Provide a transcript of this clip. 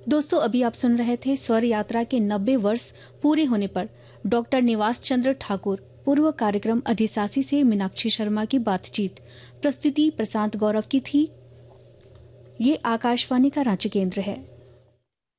दोस्तों, अभी आप सुन रहे थे स्वर यात्रा के 90 वर्ष पूरे होने पर डॉक्टर निवास चंद्र ठाकुर पूर्व कार्यक्रम अधिशासी से मीनाक्षी शर्मा की बातचीत। प्रस्तुति प्रशांत गौरव की थी। ये आकाशवाणी का रांची केंद्र है।